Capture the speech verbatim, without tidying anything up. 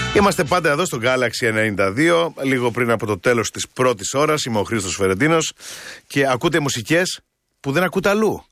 Είμαστε πάντα εδώ στο Galaxy ενενήντα δύο, λίγο πριν από το τέλος της πρώτης ώρας. Είμαι ο Χρήστος Φερεντίνος και ακούτε μουσικές που δεν ακούτε αλλού.